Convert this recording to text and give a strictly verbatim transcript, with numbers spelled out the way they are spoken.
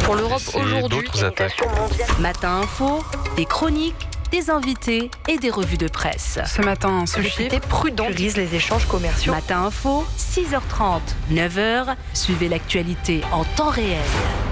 Pour l'Europe Et aujourd'hui, d'autres attaques. Matin Info, des chroniques, des invités et des revues de presse. Ce matin, ce les chiffre députés prudents priorisent les échanges commerciaux. Matin Info, six heures trente, neuf heures, suivez l'actualité en temps réel.